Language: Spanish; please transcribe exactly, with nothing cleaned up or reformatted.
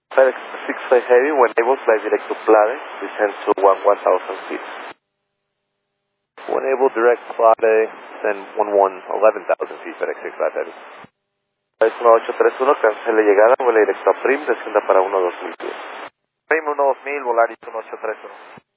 FedEx six five Heavy, when able, fly direct to Plade, descend to one one thousand feet. When able, direct Plade, descend one one, eleven thousand feet, FedEx six five Heavy. FedEx uno ocho tres uno, cancele llegada, vuela directo a Prim, descienda para uno dos mil pies. Prim uno dos mil, Volaris uno ocho tres uno.